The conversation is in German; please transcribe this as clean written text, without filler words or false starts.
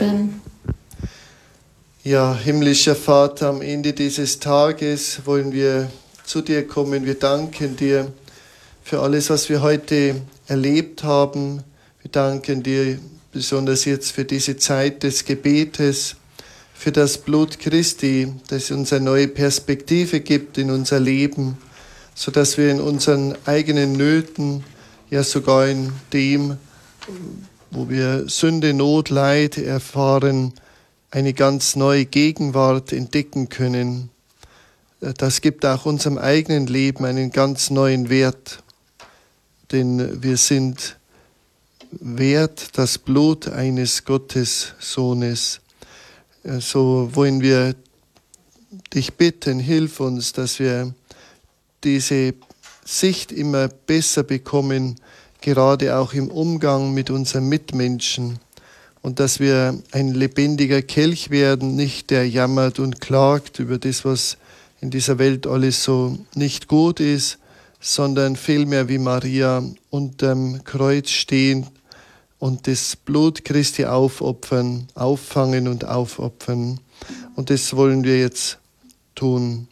Ja, himmlischer Vater, am Ende dieses Tages wollen wir zu dir kommen. Wir danken dir für alles, was wir heute erlebt haben. Wir danken dir besonders jetzt für diese Zeit des Gebetes, für das Blut Christi, das uns eine neue Perspektive gibt in unser Leben, sodass wir in unseren eigenen Nöten, ja sogar in dem, wo wir Sünde, Not, Leid erfahren, eine ganz neue Gegenwart entdecken können. Das gibt auch unserem eigenen Leben einen ganz neuen Wert, denn wir sind wert das Blut eines Gottessohnes. So wollen wir dich bitten, hilf uns, dass wir diese Sicht immer besser bekommen, gerade auch im Umgang mit unseren Mitmenschen. Und dass wir ein lebendiger Kelch werden, nicht der jammert und klagt über das, was in dieser Welt alles so nicht gut ist, sondern vielmehr wie Maria unterm Kreuz stehen und das Blut Christi auffangen und aufopfern. Und das wollen wir jetzt tun.